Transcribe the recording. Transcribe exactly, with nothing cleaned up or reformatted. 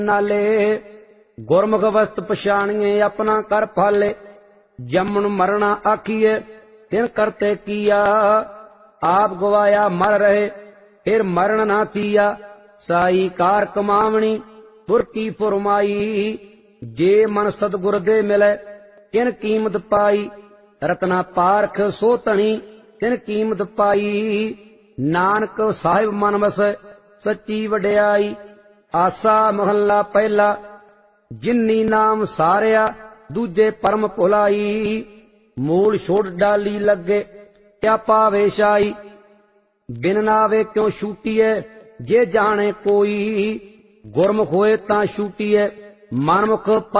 नाले गुरमुख वस्त पछाणिए अपना कर फाले। जमन मरना आखिए तिन करते किया, आप गवाया मर रहे फिर मरण ना थिया। साई कार कमावनी पुर की फुरमाई, जे मन सतगुर दे मिले तिन कीमत पाई। रत्ना पारख सो धनी तिन कीमत पाई, नानक साहिब मन वस सच्ची वड्याई। आसा महला पहला जिन्नी नाम सारिया, दूजे परम भुलाई। मूल छोड़ डाली लगे क्या पावे शाई, बिन नावे क्यों छूटीए जे जाने कोई। गुरमुख होए तां छूटीए मनमुख